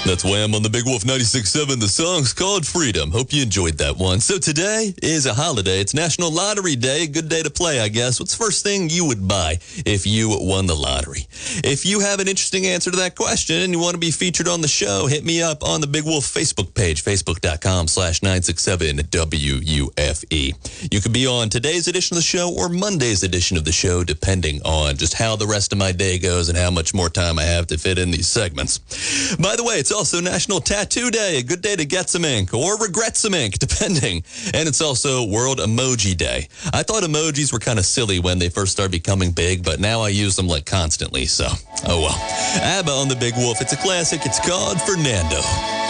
That's Wham on the Big Wolf 96.7. The song's called Freedom. Hope you enjoyed that one. So today is a holiday. It's National Lottery Day. Good day to play, I guess. What's the first thing you would buy if you won the lottery? If you have an interesting answer to that question and you want to be featured on the show, hit me up on the Big Wolf Facebook page, facebook.com/967WUFE. You could be on today's edition of the show or Monday's edition of the show, depending on just how the rest of my day goes and how much more time I have to fit in these segments. By the way, it's also National Tattoo Day, a good day to get some ink or regret some ink, depending. And it's also World Emoji Day. I thought emojis were kind of silly when they first started becoming big, but now I use them like constantly, so oh well. ABBA on the Big Wolf. It's a classic. It's called Fernando.